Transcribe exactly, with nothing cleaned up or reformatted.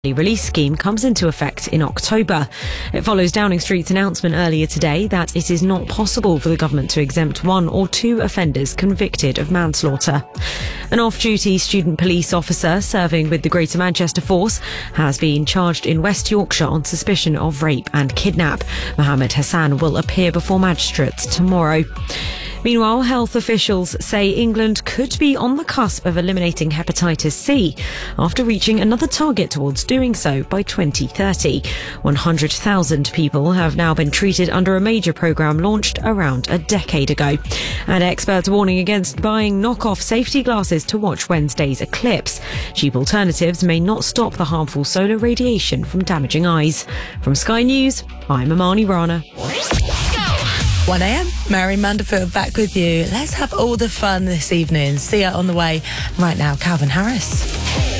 release scheme comes into effect in October. It follows Downing Street's announcement earlier today that it is not possible for the government to exempt one or two offenders convicted of manslaughter. An off-duty student police officer serving with the Greater Manchester Force has been charged in West Yorkshire on suspicion of rape and kidnap. Mohammed Hassan will appear before magistrates tomorrow. Meanwhile, health officials say England could be on the cusp of eliminating hepatitis C after reaching another target towards doing so by twenty thirty. one hundred thousand people have now been treated under a major programme launched around a decade ago. And experts warning against buying knockoff safety glasses to watch Wednesday's eclipse. Cheap alternatives may not stop the harmful solar radiation from damaging eyes. From Sky News, I'm Amani Rana. one a.m. Mary Manderfield back with you. Let's have all the fun this evening. See you on the way. Right now, Calvin Harris.